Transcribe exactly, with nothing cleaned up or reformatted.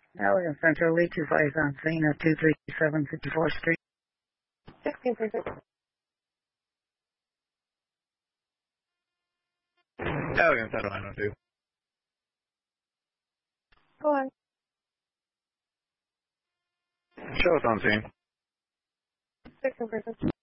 Allegan Central, Lead two five on scene at two three seven fifty-fourth Street. sixteen thirty. Allegan Central nine oh two. Go on. Show us on scene. sixteen thirty.